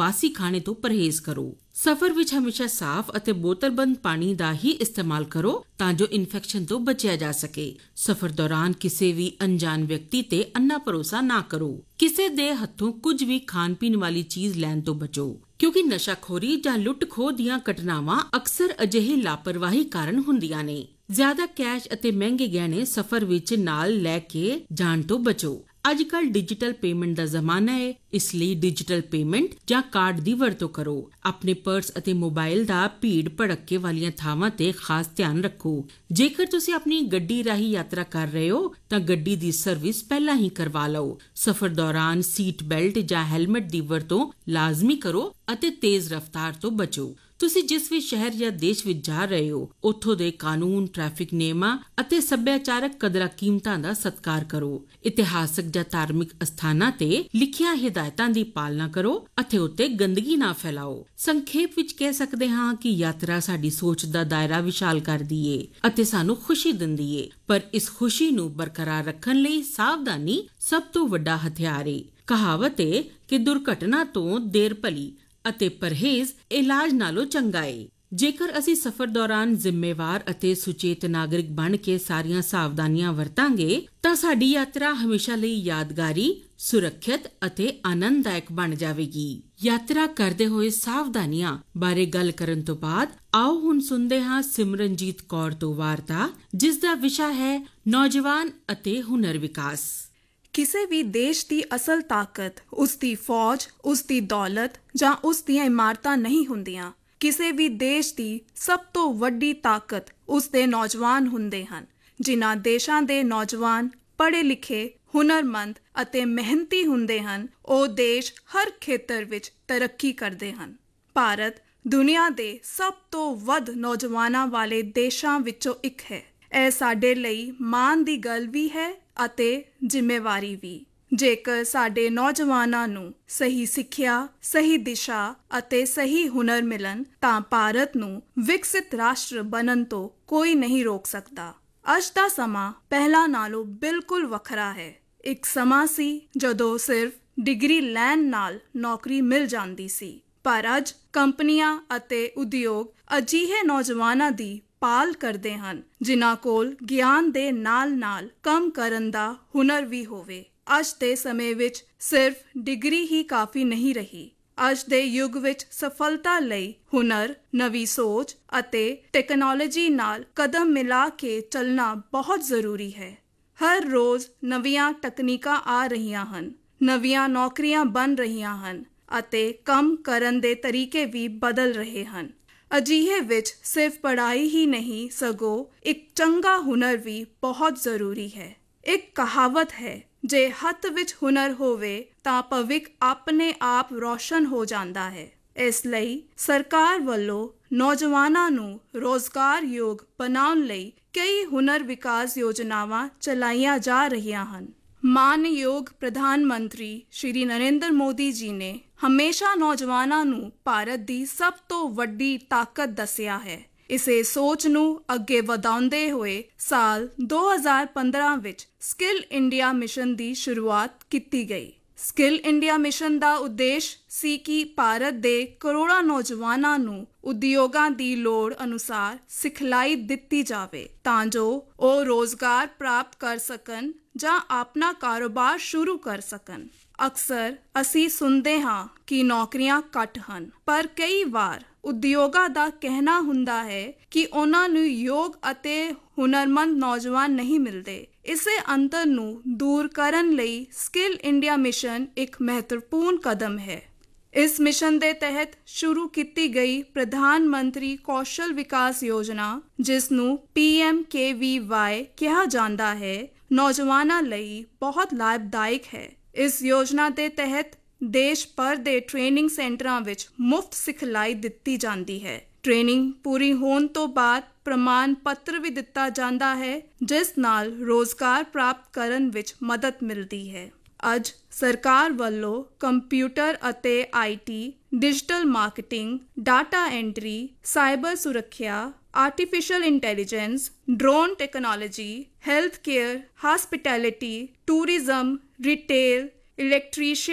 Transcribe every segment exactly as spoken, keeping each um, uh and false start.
ਬਾਸੀ ਖਾਣੇ ਤੋਂ ਪਰਹੇਜ਼ ਕਰੋ। ਸਫ਼ਰ ਵਿੱਚ ਹਮੇਸ਼ਾ ਸਾਫ਼ ਅਤੇ ਬੋਤਲਬੰਦ ਪਾਣੀ ਦਾ ਹੀ ਇਸਤੇਮਾਲ ਕਰੋ ਤਾਂ ਜੋ ਇਨਫੈਕਸ਼ਨ ਤੋਂ ਬਚਿਆ ਜਾ ਸਕੇ। ਸਫ਼ਰ ਦੌਰਾਨ ਕਿਸੇ ਵੀ ਅਣਜਾਣ ਵਿਅਕਤੀ ਤੇ ਅੰਨਾ ਭਰੋਸਾ ਨਾ ਕਰੋ। ਕਿਸੇ ਦੇ ਹੱਥੋਂ ਕੁਝ ਵੀ ਖਾਣ ਪੀਣ ਵਾਲੀ ਚੀਜ਼ ਲੈਣ ਤੋਂ ਬਚੋ, ਕਿਉਂਕਿ ਨਸ਼ਾਖੋਰੀ ਜਾਂ ਲੁੱਟ-ਖੋਹ ਦੀਆਂ ਘਟਨਾਵਾਂ ਅਕਸਰ ਅਜਿਹੀ ਲਾਪਰਵਾਹੀ ਕਾਰਨ ਹੁੰਦੀਆਂ ਨੇ। ਜ਼ਿਆਦਾ ਕੈਸ਼ ਅਤੇ ਮਹਿੰਗੇ ਗਹਿਣੇ ਸਫ਼ਰ ਵਿੱਚ ਨਾਲ ਲੈ ਕੇ ਜਾਣ ਤੋਂ ਬਚੋ। ਅੱਜ ਕੱਲ੍ਹ ਡਿਜੀਟਲ ਪੇਮੈਂਟ ਦਾ ਜ਼ਮਾਨਾ ਹੈ, ਇਸ ਲਈ ਡਿਜੀਟਲ ਪੇਮੈਂਟ ਜਾਂ ਕਾਰਡ ਦੀ ਵਰਤੋਂ ਕਰੋ। ਆਪਣੇ ਪਰਸ ਅਤੇ ਮੋਬਾਈਲ ਦਾ ਭੀੜ ਭੜੱਕੇ ਵਾਲੀਆਂ ਥਾਵਾਂ ਤੇ ਖਾਸ ਧਿਆਨ ਰੱਖੋ। ਜੇਕਰ ਤੁਸੀਂ ਆਪਣੀ ਗੱਡੀ ਰਾਹੀਂ ਯਾਤਰਾ ਕਰ ਰਹੇ ਹੋ ਤਾਂ ਗੱਡੀ ਦੀ ਸਰਵਿਸ ਪਹਿਲਾਂ ਹੀ ਕਰਵਾ ਲਓ। ਸਫ਼ਰ ਦੌਰਾਨ ਸੀਟ ਬੈਲਟ ਜਾਂ ਹੈਲਮਟ ਦੀ ਵਰਤੋਂ ਲਾਜ਼ਮੀ ਕਰੋ ਅਤੇ ਤੇਜ਼ ਰਫ਼ਤਾਰ ਤੋਂ ਬਚੋ। ਤੁਸੀਂ ਜਿਸ ਵੀ ਸ਼ਹਿਰ ਜਾਂ ਦੇਸ਼ ਵਿੱਚ ਜਾ ਰਹੇ ਹੋ, ਉੱਥੋਂ ਦੇ ਕਾਨੂੰਨ, ਟ੍ਰੈਫਿਕ ਨਿਯਮਾਂ ਅਤੇ ਸੱਭਿਆਚਾਰਕ ਕਦਰਾਂ ਕੀਮਤਾਂ ਦਾ ਸਤਿਕਾਰ ਕਰੋ। ਇਤਿਹਾਸਕ ਜਾਂ ਧਾਰਮਿਕ ਅਸਥਾਨਾਂ ਤੇ ਲਿਖੀਆਂ ਹਿਦਾਇਤਾਂ ਦੀ ਪਾਲਣਾ ਕਰੋ ਅਤੇ ਉੱਤੇ ਗੰਦਗੀ ਨਾ ਫੈਲਾਓ। ਸੰਖੇਪ ਵਿੱਚ ਕਹਿ ਸਕਦੇ ਹਾਂ ਕਿ ਯਾਤਰਾ ਸਾਡੀ ਸੋਚ ਦਾ ਦਾਇਰਾ ਵਿਸ਼ਾਲ ਕਰਦੀ ਏ ਅਤੇ ਸਾਨੂੰ ਖੁਸ਼ੀ ਦਿੰਦੀ ਏ, ਪਰ ਇਸ ਖੁਸ਼ੀ ਨੂੰ ਬਰਕਰਾਰ ਰੱਖਣ ਲਈ ਸਾਵਧਾਨੀ ਸਭ ਤੋਂ ਵੱਡਾ ਹਥਿਆਰ ਏ। ਕਹਾਵਤ ਏ ਕਿ ਦੁਰਘਟਨਾ ਤੋਂ ਦੇਰ ਭਲੀ ਅਤੇ ਪਰਹੇਜ਼ ਇਲਾਜ ਨਾਲੋਂ ਚੰਗਾ ਏ। ਜੇਕਰ ਅਸੀਂ ਸਫ਼ਰ ਦੌਰਾਨ ਜ਼ਿੰਮੇਵਾਰ ਅਤੇ ਸੁਚੇਤ ਨਾਗਰਿਕ ਬਣ ਕੇ ਸਾਰੀਆਂ ਸਾਵਧਾਨੀਆਂ ਵਰਤਾਂਗੇ ਤਾਂ ਸਾਡੀ ਯਾਤਰਾ ਹਮੇਸ਼ਾ ਲਈ ਯਾਦਗਾਰੀ, ਸੁਰੱਖਿਅਤ ਅਤੇ ਆਨੰਦਦਾਇਕ ਬਣ ਜਾਵੇਗੀ। ਯਾਤਰਾ ਕਰਦੇ ਹੋਏ ਸਾਵਧਾਨੀਆਂ ਬਾਰੇ ਗੱਲ ਕਰਨ ਤੋਂ ਬਾਅਦ ਆਓ ਹੁਣ ਸੁਣਦੇ ਹਾਂ ਸਿਮਰਨਜੀਤ ਕੌਰ ਤੋਂ ਵਾਰਤਾ, ਜਿਸ ਦਾ ਵਿਸ਼ਾ ਹੈ ਨੌਜਵਾਨ ਅਤੇ ਹੁਨਰ ਵਿਕਾਸ। ਕਿਸੇ ਵੀ ਦੇਸ਼ ਦੀ ਅਸਲ ਤਾਕਤ ਉਸ ਦੀ ਫੌਜ, ਉਸ ਦੀ ਦੌਲਤ ਜਾਂ ਉਸ ਦੀਆਂ ਇਮਾਰਤਾਂ ਨਹੀਂ ਹੁੰਦੀਆਂ। ਕਿਸੇ ਵੀ ਦੇਸ਼ ਦੀ ਸਭ ਤੋਂ ਵੱਡੀ ਤਾਕਤ ਉਸ ਦੇ ਨੌਜਵਾਨ ਹੁੰਦੇ ਹਨ। ਜਿਨ੍ਹਾਂ ਦੇਸ਼ਾਂ ਦੇ ਨੌਜਵਾਨ ਪੜ੍ਹੇ ਲਿਖੇ, ਹੁਨਰਮੰਦ ਅਤੇ ਮਿਹਨਤੀ ਹੁੰਦੇ ਹਨ, ਉਹ ਦੇਸ਼ ਹਰ ਖੇਤਰ ਵਿੱਚ ਤਰੱਕੀ ਕਰਦੇ ਹਨ। ਭਾਰਤ ਦੁਨੀਆ ਦੇ ਸਭ ਤੋਂ ਵੱਧ ਨੌਜਵਾਨਾਂ ਵਾਲੇ ਦੇਸ਼ਾਂ ਵਿੱਚੋਂ ਇੱਕ ਹੈ। ਇਹ ਸਾਡੇ ਲਈ ਮਾਣ ਦੀ ਗੱਲ ਵੀ ਹੈ ਅਤੇ ਜ਼ਿੰਮੇਵਾਰੀ ਵੀ। ਜੇਕਰ ਸਾਡੇ ਨੌਜਵਾਨਾਂ ਨੂੰ ਸਹੀ ਸਿੱਖਿਆ, ਸਹੀ ਦਿਸ਼ਾ ਅਤੇ ਸਹੀ ਹੁਨਰ ਮਿਲਣ ਤਾਂ ਭਾਰਤ ਨੂੰ ਵਿਕਸਿਤ ਰਾਸ਼ਟਰ ਬਣਨ ਤੋਂ ਕੋਈ ਨਹੀਂ ਰੋਕ ਸਕਦਾ। ਅੱਜ ਦਾ ਸਮਾਂ ਪਹਿਲਾਂ ਨਾਲੋਂ ਬਿਲਕੁਲ ਵੱਖਰਾ ਹੈ। ਇੱਕ ਸਮਾਂ ਸੀ ਜਦੋਂ ਸਿਰਫ ਡਿਗਰੀ ਲੈਣ ਨਾਲ ਨੌਕਰੀ ਮਿਲ ਜਾਂਦੀ ਸੀ, ਪਰ ਅੱਜ ਕੰਪਨੀਆਂ ਅਤੇ ਉਦਯੋਗ ਅਜਿਹੇ ਨੌਜਵਾਨਾਂ ਦੀ ਪਾਲ ਕਰਦੇ ਹਨ ਜਿਨ੍ਹਾਂ ਕੋਲ ਗਿਆਨ ਦੇ ਨਾਲ-ਨਾਲ ਕੰਮ ਕਰਨ ਦਾ ਹੁਨਰ ਵੀ ਹੋਵੇ। ਅੱਜ ਦੇ ਸਮੇਂ ਵਿੱਚ ਸਿਰਫ ਡਿਗਰੀ ਹੀ ਕਾਫੀ ਨਹੀਂ ਰਹੀ। ਅੱਜ ਦੇ ਯੁੱਗ ਵਿੱਚ ਸਫਲਤਾ ਲਈ ਹੁਨਰ, ਨਵੀਂ ਸੋਚ ਅਤੇ ਟੈਕਨੋਲੋਜੀ ਨਾਲ ਕਦਮ ਮਿਲਾ ਕੇ ਚੱਲਣਾ ਬਹੁਤ ਜ਼ਰੂਰੀ ਹੈ। ਹਰ ਰੋਜ਼ ਨਵੀਆਂ ਤਕਨੀਕਾਂ ਆ ਰਹੀਆਂ ਹਨ, ਨਵੀਆਂ ਨੌਕਰੀਆਂ ਬਣ ਰਹੀਆਂ ਹਨ ਅਤੇ ਕੰਮ ਕਰਨ ਦੇ ਤਰੀਕੇ ਵੀ ਬਦਲ ਰਹੇ ਹਨ। ਅਜਿਹੇ ਵਿੱਚ ਸਿਰਫ ਪੜ੍ਹਾਈ ਹੀ ਨਹੀਂ, ਸਗੋਂ ਇੱਕ ਚੰਗਾ ਹੁਨਰ ਵੀ ਬਹੁਤ ਜ਼ਰੂਰੀ ਹੈ। ਇੱਕ ਕਹਾਵਤ ਹੈ, ਜੇ ਹੱਥ ਵਿੱਚ ਹੁਨਰ ਹੋਵੇ ਤਾਂ ਭਵਿੱਖ ਆਪਣੇ ਆਪ ਰੌਸ਼ਨ ਹੋ ਜਾਂਦਾ ਹੈ। ਇਸ ਲਈ ਸਰਕਾਰ ਵੱਲੋਂ ਨੌਜਵਾਨਾਂ ਨੂੰ ਰੋਜ਼ਗਾਰਯੋਗ ਬਣਾਉਣ ਲਈ ਕਈ ਹੁਨਰ ਵਿਕਾਸ ਯੋਜਨਾਵਾਂ ਚਲਾਈਆਂ ਜਾ ਰਹੀਆਂ ਹਨ। ਮਾਨਯੋਗ ਪ੍ਰਧਾਨ ਮੰਤਰੀ ਸ਼੍ਰੀ ਨਰਿੰਦਰ ਮੋਦੀ ਜੀ ਨੇ ਹਮੇਸ਼ਾ ਨੌਜਵਾਨਾਂ ਨੂੰ ਭਾਰਤ ਦੀ ਸਭ ਤੋਂ ਵੱਡੀ ਤਾਕਤ ਦੱਸਿਆ ਹੈ। ਇਸੇ ਸੋਚ ਨੂੰ ਅੱਗੇ ਵਧਾਉਂਦੇ ਹੋਏ ਸਾਲ ਦੋ ਹਜ਼ਾਰ ਪੰਦਰਾਂ ਵਿੱਚ ਸਕਿੱਲ ਇੰਡੀਆ ਮਿਸ਼ਨ ਦੀ ਸ਼ੁਰੂਆਤ ਕੀਤੀ ਗਈ। ਸਕਿੱਲ ਇੰਡੀਆ ਮਿਸ਼ਨ ਦਾ ਉਦੇਸ਼ ਸੀ ਕਿ ਭਾਰਤ ਦੇ ਕਰੋੜਾਂ ਨੌਜਵਾਨਾਂ ਨੂੰ ਉਦਯੋਗਾਂ ਦੀ ਲੋੜ ਅਨੁਸਾਰ ਸਿਖਲਾਈ ਦਿੱਤੀ ਜਾਵੇ ਤਾਂ ਜੋ ਉਹ ਰੋਜ਼ਗਾਰ ਪ੍ਰਾਪਤ ਕਰ ਸਕਣ ਜਾਂ ਆਪਣਾ ਕਾਰੋਬਾਰ ਸ਼ੁਰੂ ਕਰ ਸਕਣ। ਅਕਸਰ ਅਸੀਂ ਸੁਣਦੇ ਹਾਂ ਕਿ ਨੌਕਰੀਆਂ ਘੱਟ ਹਨ, ਪਰ ਕਈ ਵਾਰ ਉਦਯੋਗਾਂ ਦਾ ਕਹਿਣਾ ਹੁੰਦਾ ਹੈ ਕਿ ਉਹਨਾਂ ਨੂੰ ਯੋਗ ਅਤੇ ਹੁਨਰਮੰਦ ਨੌਜਵਾਨ ਨਹੀਂ ਮਿਲਦੇ। ਇਸੇ ਅੰਤਰ ਨੂੰ ਦੂਰ ਕਰਨ ਲਈ ਸਕਿੱਲ ਇੰਡੀਆ ਮਿਸ਼ਨ ਇੱਕ ਮਹੱਤਵਪੂਰਨ ਕਦਮ ਹੈ। ਇਸ ਮਿਸ਼ਨ ਦੇ ਤਹਿਤ ਸ਼ੁਰੂ ਕੀਤੀ ਗਈ ਪ੍ਰਧਾਨ ਮੰਤਰੀ ਕੌਸ਼ਲ ਵਿਕਾਸ ਯੋਜਨਾ, ਜਿਸ ਨੂੰ P M K V Y ਕਿਹਾ ਜਾਂਦਾ ਹੈ, ਨੌਜਵਾਨਾਂ ਲਈ ਬਹੁਤ ਲਾਭਦਾਇਕ ਹੈ। ਇਸ ਯੋਜਨਾ ਦੇ ਤਹਿਤ ਦੇਸ਼ ਭਰ ਦੇ ਟ੍ਰੇਨਿੰਗ ਸੈਂਟਰਾਂ ਵਿੱਚ ਮੁਫਤ ਸਿਖਲਾਈ ਦਿੱਤੀ ਜਾਂਦੀ ਹੈ। ਟ੍ਰੇਨਿੰਗ ਪੂਰੀ ਹੋਣ ਤੋਂ ਬਾਅਦ ਪ੍ਰਮਾਣ ਪੱਤਰ ਵੀ ਦਿੱਤਾ ਜਾਂਦਾ ਹੈ, ਜਿਸ ਨਾਲ ਰੋਜ਼ਗਾਰ ਪ੍ਰਾਪਤ ਕਰਨ ਵਿੱਚ ਮਦਦ ਮਿਲਦੀ ਹੈ। ਅੱਜ ਸਰਕਾਰ ਵੱਲੋਂ ਕੰਪਿਊਟਰ ਅਤੇ I T, digital marketing, data entry, cyber ਸੁਰੱਖਿਆ, artificial intelligence, drone technology, health care, ਹਾਸਪਿਟੈਲਿਟੀ, tourism, retail, electrician,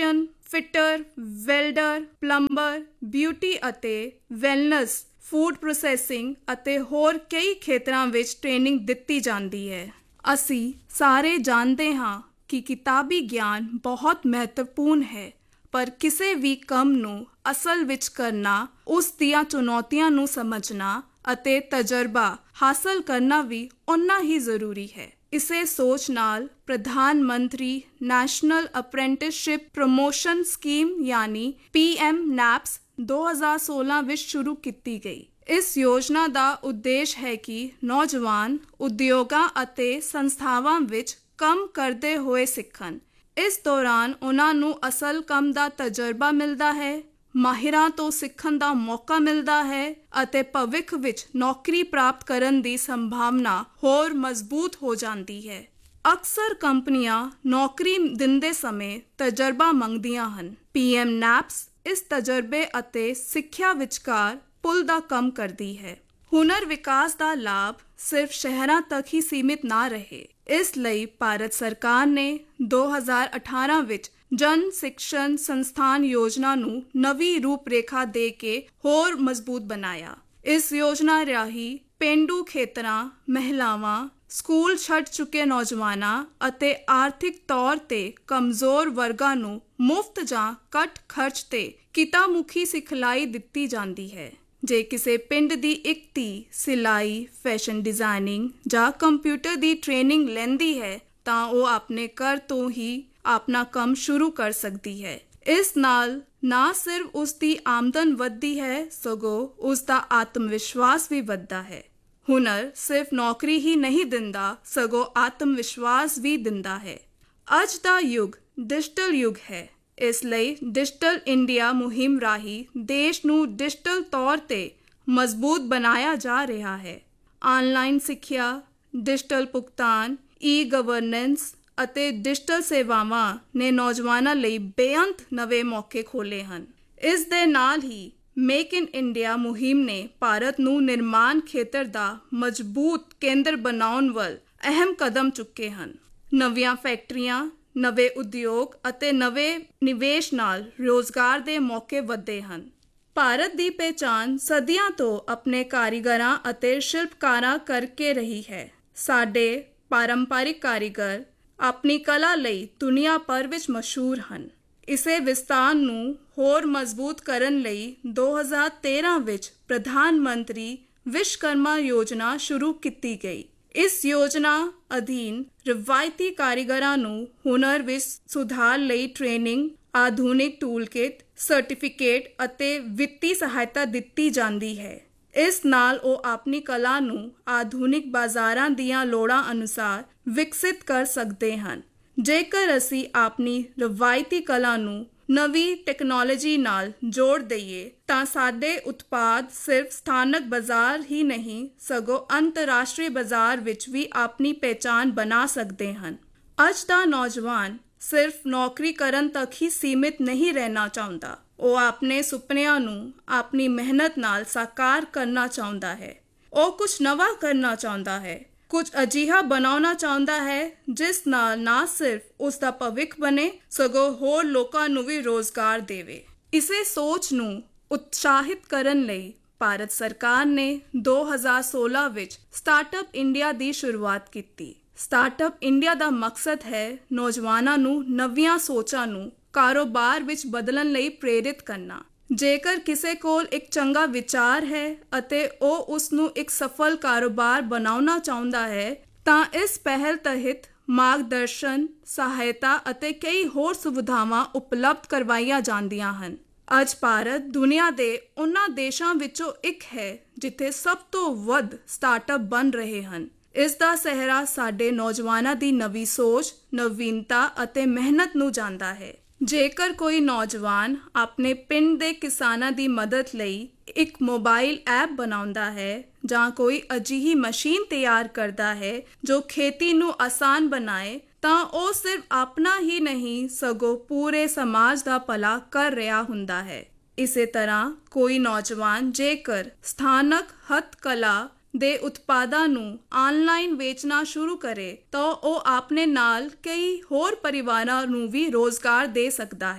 fitter, welder, plumber, beauty ਅਤੇ ਵੈਲਨੈਸ, ਫੂਡ ਪ੍ਰੋਸੈਸਿੰਗ ਅਤੇ ਹੋਰ ਕਈ ਖੇਤਰਾਂ ਵਿੱਚ ਟ੍ਰੇਨਿੰਗ ਦਿੱਤੀ ਜਾਂਦੀ ਹੈ। ਅਸੀਂ ਸਾਰੇ ਜਾਣਦੇ ਹਾਂ ਕਿ ਕਿਤਾਬੀ ਗਿਆਨ ਬਹੁਤ ਮਹੱਤਵਪੂਰਨ ਹੈ, ਪਰ ਕਿਸੇ ਵੀ ਕੰਮ ਨੂੰ ਅਸਲ ਵਿੱਚ ਕਰਨਾ, ਉਸ ਦੀਆਂ ਚੁਣੌਤੀਆਂ ਨੂੰ ਸਮਝਣਾ ਅਤੇ ਤਜਰਬਾ ਹਾਸਲ ਕਰਨਾ ਵੀ ਓਨਾ ਹੀ ਜ਼ਰੂਰੀ ਹੈ। ਇਸੇ ਸੋਚ ਨਾਲ ਪ੍ਰਧਾਨ ਮੰਤਰੀ ਨੈਸ਼ਨਲ ਅਪ੍ਰੈਂਟਿਸਸ਼ਿਪ ਪ੍ਰਮੋਸ਼ਨ ਸਕੀਮ ਯਾਨੀ ਪੀ ਐਮ ਨੈਪਸ ਦੋ ਹਜ਼ਾਰ ਸੋਲਾਂ ਵਿੱਚ ਸ਼ੁਰੂ ਕੀਤੀ ਗਈ। ਇਸ ਯੋਜਨਾ ਦਾ ਉਦੇਸ਼ ਹੈ ਕਿ ਨੌਜਵਾਨ ਉਦਯੋਗਾਂ ਅਤੇ ਸੰਸਥਾਵਾਂ ਵਿੱਚ ਕੰਮ ਕਰਦੇ ਹੋਏ ਸਿੱਖਣ। ਇਸ ਦੌਰਾਨ ਉਹਨਾਂ ਨੂੰ ਅਸਲ ਕੰਮ ਦਾ ਤਜਰਬਾ ਮਿਲਦਾ ਹੈ, ਮਾਹਿਰਾਂ ਤੋਂ ਸਿੱਖਣ ਦਾ ਮੌਕਾ ਮਿਲਦਾ ਹੈ ਅਤੇ ਭਵਿੱਖ ਵਿੱਚ ਨੌਕਰੀ ਪ੍ਰਾਪਤ ਕਰਨ ਦੀ ਸੰਭਾਵਨਾ ਹੋਰ ਮਜ਼ਬੂਤ ਹੋ ਜਾਂਦੀ ਹੈ। ਅਕਸਰ ਕੰਪਨੀਆਂ ਨੌਕਰੀ ਦਿੰਦੇ ਸਮੇਂ ਤਜਰਬਾ ਮੰਗਦੀਆਂ ਹਨ। ਪੀ ਐਮ ਨੈਪਸ ਇਸ ਤਜਰਬੇ ਅਤੇ ਸਿੱਖਿਆ ਵਿਚਕਾਰ ਪੁਲ ਦਾ ਕੰਮ ਕਰਦੀ ਹੈ। ਹੁਨਰ ਵਿਕਾਸ ਦਾ ਲਾਭ ਸਿਰਫ ਸ਼ਹਿਰਾਂ ਤੱਕ ਹੀ ਸੀਮਿਤ ਨਾ ਰਹੇ। ਇਸ ਲਈ ਭਾਰਤ ਸਰਕਾਰ ਨੇ ਦੋ ਹਜ਼ਾਰ ਅਠਾਰਾਂ ਵਿੱਚ ਜਨ ਸਿੱਖਿਅਨ ਸੰਸਥਾਨ ਯੋਜਨਾ ਨੂੰ ਨਵੀਂ ਰੂਪਰੇਖਾ ਦੇ ਕੇ ਹੋਰ ਮਜ਼ਬੂਤ ਬਣਾਇਆ। ਇਸ ਯੋਜਨਾ ਰਾਹੀਂ ਪੇਂਡੂ ਖੇਤਰਾਂ, ਮਹਿਲਾਵਾਂ, ਸਕੂਲ ਛੱਡ ਚੁੱਕੇ ਨੌਜਵਾਨਾਂ ਅਤੇ ਆਰਥਿਕ ਤੌਰ ਤੇ ਕਮਜ਼ੋਰ ਵਰਗਾਂ ਨੂੰ ਮੁਫਤ ਜਾਂ ਘੱਟ ਖਰਚ ਤੇ ਕਿੱਤਾ-ਮੁਖੀ ਸਿਖਲਾਈ ਦਿੱਤੀ ਜਾਂਦੀ ਹੈ। ਜੇ ਕਿਸੇ ਪਿੰਡ ਦੀ ਇੱਕ ਧੀ ਸਿਲਾਈ, ਫੈਸ਼ਨ ਡਿਜ਼ਾਈਨਿੰਗ ਜਾਂ ਕੰਪਿਊਟਰ ਦੀ ਟ੍ਰੇਨਿੰਗ ਲੈਂਦੀ ਹੈ ਤਾਂ ਉਹ ਆਪਣੇ ਘਰ ਤੋਂ ਹੀ ਆਪਣਾ ਕੰਮ ਸ਼ੁਰੂ ਕਰ ਸਕਦੀ ਹੈ। ਇਸ ਨਾਲ ਨਾ ਸਿਰਫ ਉਸ ਦੀ ਆਮਦਨ ਵੱਧਦੀ ਹੈ, ਸਗੋਂ ਉਸ ਦਾ ਆਤਮ ਵਿਸ਼ਵਾਸ ਵੀ ਵੱਧਦਾ ਹੈ। ਹੁਨਰ ਸਿਰਫ ਨੌਕਰੀ ਹੀ ਨਹੀਂ ਦਿੰਦਾ, ਸਗੋਂ ਆਤਮ ਵਿਸ਼ਵਾਸ ਵੀ ਦਿੰਦਾ ਹੈ। ਅੱਜ ਦਾ ਯੁੱਗ ਡਿਜੀਟਲ ਯੁੱਗ ਹੈ। ਇਸ ਲਈ ਡਿਜੀਟਲ ਇੰਡੀਆ ਮੁਹਿੰਮ ਰਾਹੀਂ ਦੇਸ਼ ਨੂੰ ਡਿਜੀਟਲ ਤੌਰ ਤੇ ਮਜ਼ਬੂਤ ਬਣਾਇਆ ਜਾ ਰਿਹਾ ਹੈ। ਆਨਲਾਈਨ ਸਿੱਖਿਆ, ਡਿਜੀਟਲ ਭੁਗਤਾਨ, ਈ ਗਵਰਨੈਂਸ ਅਤੇ ਡਿਜੀਟਲ ਸੇਵਾਵਾਂ ਨੇ ਨੌਜਵਾਨਾਂ ਲਈ ਬੇਅੰਤ ਨਵੇਂ ਮੌਕੇ ਖੋਲ੍ਹੇ ਹਨ। ਇਸ ਦੇ ਨਾਲ ਹੀ ਮੇਕ ਇਨ ਇੰਡੀਆ ਮੁਹਿੰਮ ਨੇ ਭਾਰਤ ਨੂੰ ਨਿਰਮਾਣ ਖੇਤਰ ਦਾ ਮਜ਼ਬੂਤ ਕੇਂਦਰ ਬਣਾਉਣ ਵੱਲ ਅਹਿਮ ਕਦਮ ਚੁੱਕੇ ਹਨ। ਨਵੀਆਂ ਫੈਕਟਰੀਆਂ, ਨਵੇਂ ਉਦਯੋਗ ਅਤੇ ਨਵੇਂ ਨਿਵੇਸ਼ ਨਾਲ ਰੋਜ਼ਗਾਰ ਦੇ ਮੌਕੇ ਵਧੇ ਹਨ। ਭਾਰਤ ਦੀ ਪਹਿਚਾਣ ਸਦੀਆਂ ਤੋਂ ਆਪਣੇ ਕਾਰੀਗਰਾਂ ਅਤੇ ਸ਼ਿਲਪਕਾਰਾਂ ਕਰਕੇ ਰਹੀ ਹੈ। ਸਾਡੇ ਪਾਰੰਪਰਿਕ ਕਾਰੀਗਰ ਆਪਣੀ ਕਲਾ ਲਈ ਦੁਨੀਆ ਭਰ ਵਿੱਚ ਮਸ਼ਹੂਰ ਹਨ। ਇਸੇ ਵਿਸਤਾਰ ਨੂੰ ਹੋਰ ਮਜ਼ਬੂਤ ਕਰਨ ਲਈ ਦੋ ਹਜ਼ਾਰ ਤੇਰਾਂ ਵਿੱਚ ਪ੍ਰਧਾਨ ਮੰਤਰੀ ਵਿਸ਼ਵਕਰਮਾ ਯੋਜਨਾ ਸ਼ੁਰੂ ਕੀਤੀ ਗਈ। ਇਸ ਯੋਜਨਾ ਅਧੀਨ ਰਵਾਇਤੀ ਕਾਰੀਗਰਾਂ ਨੂੰ ਹੁਨਰ ਵਿੱਚ ਸੁਧਾਰ ਲਈ ਟ੍ਰੇਨਿੰਗ, ਆਧੁਨਿਕ ਟੂਲ ਕਿਟ, ਸਰਟੀਫਿਕੇਟ ਅਤੇ ਵਿੱਤੀ ਸਹਾਇਤਾ ਦਿੱਤੀ ਜਾਂਦੀ ਹੈ। ਇਸ ਨਾਲ ਉਹ ਆਪਣੀ ਕਲਾ ਨੂੰ ਆਧੁਨਿਕ ਬਾਜ਼ਾਰਾਂ ਦੀਆਂ ਲੋੜਾਂ ਅਨੁਸਾਰ ਵਿਕਸਿਤ ਕਰ ਸਕਦੇ ਹਨ। ਜੇਕਰ ਅਸੀਂ ਆਪਣੀ ਰਵਾਇਤੀ ਕਲਾ ਨੂੰ ਨਵੀਂ ਟੈਕਨੋਲੋਜੀ ਨਾਲ ਜੋੜ ਦਈਏ ਤਾਂ ਸਾਡੇ ਉਤਪਾਦ ਸਿਰਫ ਸਥਾਨਕ ਬਾਜ਼ਾਰ ਹੀ ਨਹੀਂ, ਸਗੋਂ ਅੰਤਰਰਾਸ਼ਟਰੀ ਬਾਜ਼ਾਰ ਵਿੱਚ ਵੀ ਆਪਣੀ ਪਹਿਚਾਣ ਬਣਾ ਸਕਦੇ ਹਨ। ਅੱਜ ਦਾ ਨੌਜਵਾਨ ਸਿਰਫ ਨੌਕਰੀ ਕਰਨ ਤੱਕ ਹੀ ਸੀਮਿਤ ਨਹੀਂ ਰਹਿਣਾ ਚਾਹੁੰਦਾ। ਉਹ ਆਪਣੇ ਸੁਪਨਿਆਂ ਨੂੰ ਆਪਣੀ ਮਿਹਨਤ ਨਾਲ ਸਾਕਾਰ ਕਰਨਾ ਚਾਹੁੰਦਾ ਹੈ। ਉਹ ਕੁਝ ਨਵਾਂ ਕਰਨਾ ਚਾਹੁੰਦਾ ਹੈ, ਕੁਝ ਅਜਿਹਾ ਬਣਾਉਣਾ ਚਾਹੁੰਦਾ ਹੈ ਜਿਸ ਨਾਲ ਨਾ ਸਿਰਫ ਉਸ ਦਾ ਭਵਿੱਖ ਬਣੇ, ਸਗੋਂ ਹੋਰ ਲੋਕਾਂ ਨੂੰ ਵੀ ਰੋਜ਼ਗਾਰ ਦੇਵੇ। ਇਸੇ ਸੋਚ ਨੂੰ ਉਤਸ਼ਾਹਿਤ ਕਰਨ ਲਈ ਭਾਰਤ ਸਰਕਾਰ ਨੇ ਦੋ ਹਜ਼ਾਰ ਸੋਲਾਂ ਵਿੱਚ ਸਟਾਰਟਅਪ ਇੰਡੀਆ ਦੀ ਸ਼ੁਰੂਆਤ ਕੀਤੀ। ਸਟਾਰਟਅਪ ਇੰਡੀਆ ਦਾ ਮਕਸਦ ਹੈ ਨੌਜਵਾਨਾਂ ਨੂੰ ਨਵੀਆਂ ਸੋਚਾਂ ਨੂੰ ਕਾਰੋਬਾਰ ਵਿੱਚ ਬਦਲਣ ਲਈ ਪ੍ਰੇਰਿਤ ਕਰਨਾ। ਜੇਕਰ ਕਿਸੇ ਕੋਲ ਇੱਕ ਚੰਗਾ ਵਿਚਾਰ ਹੈ ਅਤੇ ਉਹ ਉਸ ਨੂੰ ਇੱਕ ਸਫਲ ਕਾਰੋਬਾਰ ਬਣਾਉਣਾ ਚਾਹੁੰਦਾ ਹੈ ਤਾਂ ਇਸ ਪਹਿਲ ਤਹਿਤ ਮਾਰਗਦਰਸ਼ਨ, ਸਹਾਇਤਾ ਅਤੇ ਕਈ ਹੋਰ ਸੁਵਿਧਾਵਾਂ ਉਪਲਬਧ ਕਰਵਾਈਆਂ ਜਾਂਦੀਆਂ ਹਨ। ਅੱਜ ਭਾਰਤ ਦੁਨੀਆ ਦੇ ਉਹਨਾਂ ਦੇਸ਼ਾਂ ਵਿੱਚੋਂ ਇੱਕ ਹੈ ਜਿੱਥੇ ਸਭ ਤੋਂ ਵੱਧ ਸਟਾਰਟਅਪ ਬਣ ਰਹੇ ਹਨ। ਇਸ ਦਾ ਸਿਹਰਾ ਸਾਡੇ ਨੌਜਵਾਨਾਂ ਦੀ ਨਵੀਂ ਸੋਚ, ਨਵੀਨਤਾ ਅਤੇ ਮਿਹਨਤ ਨੂੰ ਜਾਂਦਾ ਹੈ। ਜੇਕਰ ਕੋਈ ਨੌਜਵਾਨ ਆਪਣੇ ਪਿੰਡ ਦੇ ਕਿਸਾਨਾਂ ਦੀ ਮਦਦ ਲਈ ਇੱਕ ਮੋਬਾਈਲ ਐਪ ਬਣਾਉਂਦਾ ਹੈ ਜਾਂ ਕੋਈ ਅਜਿਹੀ ਮਸ਼ੀਨ ਤਿਆਰ ਕਰਦਾ ਹੈ ਜੋ ਖੇਤੀ ਨੂੰ ਆਸਾਨ ਬਣਾਏ, ਤਾਂ ਉਹ ਸਿਰਫ ਆਪਣਾ ਹੀ ਨਹੀਂ ਸਗੋਂ ਪੂਰੇ ਸਮਾਜ ਦਾ ਭਲਾ ਕਰ ਰਿਹਾ ਹੁੰਦਾ ਹੈ। ਇਸੇ ਤਰ੍ਹਾਂ ਕੋਈ ਨੌਜਵਾਨ ਜੇਕਰ ਸਥਾਨਕ ਹੱਥ ਕਲਾ ਦੇ ਉਤਪਾਦਾਂ ਨੂੰ ਆਨਲਾਈਨ ਵੇਚਣਾ ਸ਼ੁਰੂ ਕਰੇ ਤਾਂ ਉਹ ਆਪਣੇ ਨਾਲ ਕਈ ਹੋਰ ਪਰਿਵਾਰਾਂ ਨੂੰ ਵੀ ਰੋਜ਼ਗਾਰ ਦੇ ਸਕਦਾ ਹੈ।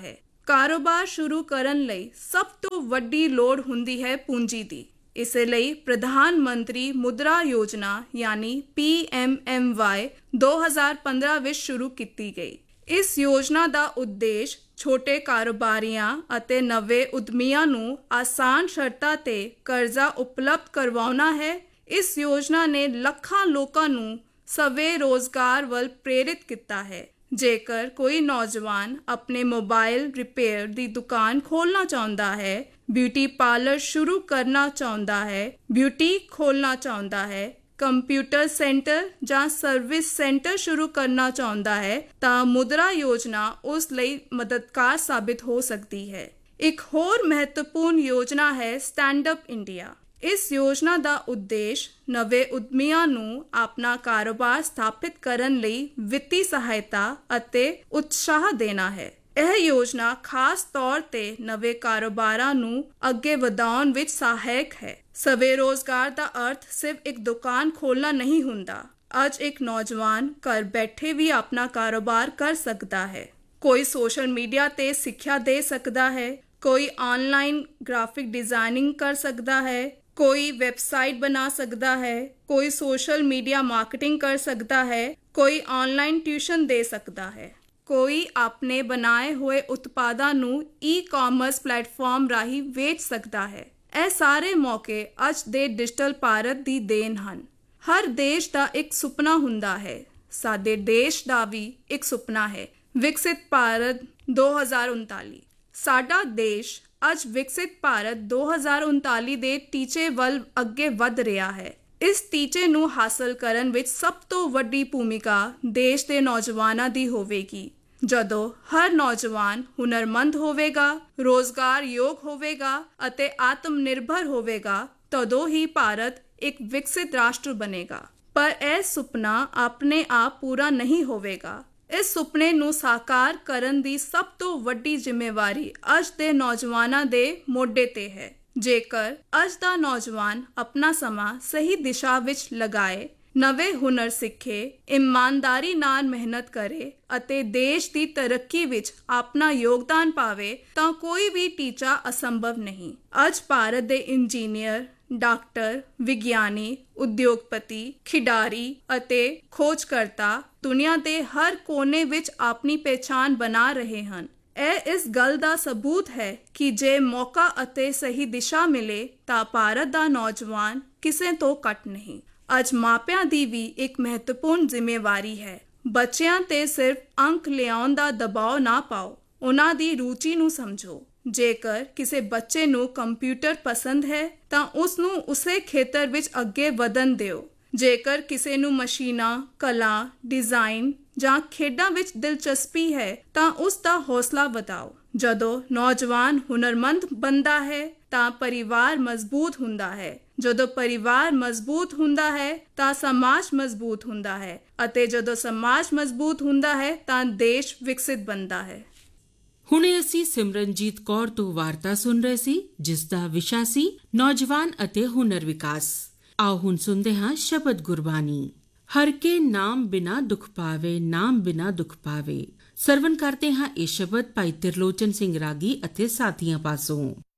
ਕਾਰੋਬਾਰ ਸ਼ੁਰੂ ਕਰਨ ਲਈ ਸਭ ਤੋਂ ਵੱਡੀ ਲੋੜ ਹੁੰਦੀ ਹੈ ਪੂੰਜੀ ਦੀ। ਇਸੇ ਲਈ ਪ੍ਰਧਾਨ ਮੰਤਰੀ ਮੁਦਰਾ ਯੋਜਨਾ ਯਾਨੀ ਪੀ ਐਮ ਐਮ ਵਾਈ ਦੋ ਹਜ਼ਾਰ ਪੰਦਰਾਂ ਵਿੱਚ ਸ਼ੁਰੂ ਕੀਤੀ ਗਈ। ਇਸ ਯੋਜਨਾ ਦਾ ਉਦੇਸ਼ ਛੋਟੇ ਕਾਰੋਬਾਰੀਆਂ ਅਤੇ ਨਵੇਂ ਉਦਮੀਆਂ ਨੂੰ ਆਸਾਨ ਸ਼ਰਤਾਂ ਤੇ ਕਰਜ਼ਾ ਉਪਲਬਧ ਕਰਵਾਉਣਾ ਹੈ। ਇਸ ਯੋਜਨਾ ਨੇ ਲੱਖਾਂ ਲੋਕਾਂ ਨੂੰ ਸਵੈ ਰੋਜ਼ਗਾਰ ਵੱਲ ਪ੍ਰੇਰਿਤ ਕੀਤਾ ਹੈ। ਜੇਕਰ ਕੋਈ ਨੌਜਵਾਨ ਆਪਣੇ ਮੋਬਾਈਲ ਰਿਪੇਅਰ ਦੀ ਦੁਕਾਨ ਖੋਲ੍ਹਣਾ ਚਾਹੁੰਦਾ ਹੈ, ਬਿਊਟੀ ਪਾਰਲਰ ਸ਼ੁਰੂ ਕਰਨਾ ਚਾਹੁੰਦਾ ਹੈ, ਬਿਊਟੀਕ ਖੋਲ੍ਹਣਾ ਚਾਹੁੰਦਾ ਹੈ, ਕੰਪਿਊਟਰ ਸੈਂਟਰ ਜਾਂ ਸਰਵਿਸ ਸੈਂਟਰ ਸ਼ੁਰੂ ਕਰਨਾ ਚਾਹੁੰਦਾ ਹੈ ਤਾਂ ਮੁਦਰਾ ਯੋਜਨਾ ਉਸ ਲਈ ਮਦਦਗਾਰ ਸਾਬਿਤ ਹੋ ਸਕਦੀ ਹੈ। ਇੱਕ ਹੋਰ ਮਹੱਤਵਪੂਰਨ ਯੋਜਨਾ ਹੈ ਸਟੈਂਡ ਅਪ ਇੰਡੀਆ। ਇਸ ਯੋਜਨਾ ਦਾ ਉਦੇਸ਼ ਨਵੇਂ ਉਦਮੀਆਂ ਨੂੰ ਆਪਣਾ ਕਾਰੋਬਾਰ ਸਥਾਪਿਤ ਕਰਨ ਲਈ ਵਿੱਤੀ ਸਹਾਇਤਾ ਅਤੇ ਉਤਸ਼ਾਹ ਦੇਣਾ ਹੈ। ਇਹ ਯੋਜਨਾ ਖਾਸ ਤੌਰ ਤੇ ਨਵੇਂ ਕਾਰੋਬਾਰਾਂ ਨੂੰ ਅੱਗੇ ਵਧਾਉਣ ਵਿੱਚ ਸਹਾਇਕ ਹੈ। ਸਵੈ ਰੋਜ਼ਗਾਰ ਦਾ ਅਰਥ ਸਿਰਫ ਇੱਕ ਦੁਕਾਨ ਖੋਲ੍ਹਣਾ ਨਹੀਂ ਹੁੰਦਾ। ਅੱਜ ਇੱਕ ਨੌਜਵਾਨ ਘਰ ਬੈਠੇ ਵੀ ਆਪਣਾ ਕਾਰੋਬਾਰ ਕਰ ਸਕਦਾ ਹੈ। ਕੋਈ ਸੋਸ਼ਲ ਮੀਡੀਆ ਤੇ ਸਿੱਖਿਆ ਦੇ ਸਕਦਾ ਹੈ, ਕੋਈ ਆਨਲਾਈਨ ਗ੍ਰਾਫਿਕ ਡਿਜ਼ਾਈਨਿੰਗ ਕਰ ਸਕਦਾ ਹੈ, ਕੋਈ ਵੈਬਸਾਈਟ ਬਣਾ ਸਕਦਾ ਹੈ, ਕੋਈ ਸੋਸ਼ਲ ਮੀਡੀਆ ਮਾਰਕੀਟਿੰਗ ਕਰ ਸਕਦਾ ਹੈ, ਕੋਈ ਆਨਲਾਈਨ ਟਿਊਸ਼ਨ ਦੇ ਸਕਦਾ ਹੈ, ਕੋਈ ਆਪਣੇ ਬਣਾਏ ਹੋਏ ਉਤਪਾਦਾਂ ਨੂੰ ਈ ਕਾਮਰਸ ਪਲੇਟਫਾਰਮ ਰਾਹੀਂ ਵੇਚ ਸਕਦਾ ਹੈ। ਇਹ ਸਾਰੇ ਮੌਕੇ ਅੱਜ ਦੇ ਡਿਜੀਟਲ ਭਾਰਤ ਦੀ ਦੇਣ ਹਨ। ਹਰ ਦੇਸ਼ ਦਾ ਇੱਕ ਸੁਪਨਾ ਹੁੰਦਾ ਹੈ। ਸਾਡੇ ਦੇਸ਼ ਦਾ ਵੀ ਇੱਕ ਸੁਪਨਾ ਹੈ, ਵਿਕਸਿਤ ਭਾਰਤ ਦੋ ਹਜ਼ਾਰ ਉਨਤਾਲੀ। ਸਾਡਾ ਦੇਸ਼ ਅੱਜ ਵਿਕਸਿਤ ਭਾਰਤ ਦੋ ਹਜ਼ਾਰ ਉਨਤਾਲੀ ਦੇ ਟੀਚੇ ਵੱਲ ਅੱਗੇ ਵਧ ਰਿਹਾ ਹੈ। ਇਸ ਟੀਚੇ ਨੂੰ ਹਾਸਲ ਕਰਨ ਵਿੱਚ ਸਭ ਤੋਂ ਵੱਡੀ ਭੂਮਿਕਾ ਦੇਸ਼ ਦੇ ਨੌਜਵਾਨਾਂ ਦੀ ਹੋਵੇਗੀ। ਜਦੋਂ ਹਰ ਨੌਜਵਾਨ ਹੁਨਰਮੰਦ ਹੋਵੇਗਾ, ਰੋਜ਼ਗਾਰ ਯੋਗ ਹੋਵੇਗਾ ਅਤੇ ਆਤਮ ਨਿਰਭਰ ਹੋਵੇਗਾ, ਤਦੋਂ ਹੀ ਭਾਰਤ ਇੱਕ ਵਿਕਸਿਤ ਰਾਸ਼ਟਰ ਬਣੇਗਾ। ਪਰ ਇਹ ਸੁਪਨਾ ਆਪਣੇ ਆਪ ਪੂਰਾ ਨਹੀਂ ਹੋਵੇਗਾ। ਇਸ ਸੁਪਨੇ ਨੂੰ ਸਾਕਾਰ ਕਰਨ ਦੀ ਸਭ ਤੋਂ ਵੱਡੀ ਜ਼ਿੰਮੇਵਾਰੀ ਅੱਜ ਦੇ ਨੌਜਵਾਨਾਂ ਦੇ ਮੋਢੇ ਤੇ ਹੈ। ਜੇਕਰ ਅੱਜ ਦਾ ਨੌਜਵਾਨ ਆਪਣਾ ਸਮਾਂ ਸਹੀ ਦਿਸ਼ਾ ਵਿੱਚ ਲਗਾਏ, ਨਵੇਂ ਹੁਨਰ ਸਿੱਖੇ, ਇਮਾਨਦਾਰੀ ਨਾਲ ਮਿਹਨਤ ਕਰੇ ਅਤੇ ਦੇਸ਼ ਦੀ ਤਰੱਕੀ ਵਿੱਚ ਆਪਣਾ ਯੋਗਦਾਨ ਪਾਵੇ ਤਾਂ ਕੋਈ ਵੀ ਟੀਚਾ ਅਸੰਭਵ ਨਹੀਂ। ਅੱਜ ਭਾਰਤ ਦੇ ਇੰਜੀਨੀਅਰ, ਡਾਕਟਰ, ਵਿਗਿਆਨੀ, ਉਦਯੋਗਪਤੀ, ਖਿਡਾਰੀ ਅਤੇ ਖੋਜਕਰਤਾ ਦੁਨੀਆ ਦੇ ਹਰ ਕੋਨੇ ਵਿੱਚ ਆਪਣੀ ਪਹਿਚਾਣ ਬਣਾ ਰਹੇ ਹਨ। ਇਹ ਇਸ ਗੱਲ ਦਾ ਸਬੂਤ ਹੈ ਕਿ ਜੇ ਮੌਕਾ ਅਤੇ ਸਹੀ ਦਿਸ਼ਾ ਮਿਲੇ ਤਾਂ ਭਾਰਤ ਦਾ ਨੌਜਵਾਨ ਕਿਸੇ ਤੋਂ ਘੱਟ ਨਹੀਂ। ਅੱਜ ਮਾਪਿਆਂ ਦੀ ਵੀ ਇੱਕ ਮਹੱਤਵਪੂਰਨ ਜ਼ਿੰਮੇਵਾਰੀ ਹੈ। ਬੱਚਿਆਂ ਤੇ ਸਿਰਫ ਅੰਕ ਲਿਆਉਣ ਦਾ ਦਬਾਅ ਨਾ ਪਾਓ, ਉਹਨਾਂ ਦੀ ਰੁਚੀ ਨੂੰ ਸਮਝੋ। ਜੇਕਰ ਕਿਸੇ ਬੱਚੇ ਨੂੰ ਕੰਪਿਊਟਰ ਪਸੰਦ ਹੈ ਤਾਂ ਉਸ ਨੂੰ ਉਸੇ ਖੇਤਰ ਵਿੱਚ ਅੱਗੇ ਵਧਣ ਦਿਓ। ਜੇਕਰ ਕਿਸੇ ਨੂੰ ਮਸ਼ੀਨਾਂ, ਕਲਾ, ਡਿਜ਼ਾਈਨ ਜਾਂ ਖੇਡਾਂ ਵਿੱਚ ਦਿਲਚਸਪੀ ਹੈ ਤਾਂ ਉਸ ਦਾ ਹੌਸਲਾ ਵਧਾਓ। ਜਦੋਂ ਨੌਜਵਾਨ ਹੁਨਰਮੰਦ ਬਣਦਾ ਹੈ ਤਾਂ ਪਰਿਵਾਰ ਮਜ਼ਬੂਤ ਹੁੰਦਾ ਹੈ। ਜਦੋਂ ਪਰਿਵਾਰ ਮਜ਼ਬੂਤ ਹੁੰਦਾ ਹੈ ਤਾਂ ਸਮਾਜ ਮਜ਼ਬੂਤ ਹੁੰਦਾ ਹੈ ਅਤੇ ਜਦੋਂ ਸਮਾਜ ਮਜ਼ਬੂਤ ਹੁੰਦਾ ਹੈ ਤਾਂ ਦੇਸ਼ ਵਿਕਸਿਤ ਬਣਦਾ ਹੈ। ਹੁਣੇ ਅਸੀਂ ਸਿਮਰਨਜੀਤ ਕੌਰ ਤੋਂ ਵਾਰਤਾ ਸੁਣ ਰਹੇ ਸੀ, ਜਿਸ ਦਾ ਵਿਸ਼ਾ ਸੀ ਨੌਜਵਾਨ ਅਤੇ ਹੁਨਰ ਵਿਕਾਸ। ਆਓ ਹੁਣ ਸੁਣਦੇ ਹਾਂ ਸ਼ਬਦ ਗੁਰਬਾਣੀ। ਹਰ ਕੇ ਨਾਮ ਬਿਨਾ ਦੁਖ ਪਾਵੇ, ਨਾਮ ਬਿਨਾ ਦੁਖ ਪਾਵੇ। ਸਰਵਨ ਕਰਦੇ ਹਾਂ ਇਹ ਸ਼ਬਦ ਭਾਈ ਤਿਰਲੋਚਨ ਸਿੰਘ ਰਾਗੀ ਅਤੇ ਸਾਥੀਆਂ ਪਾਸੋਂ।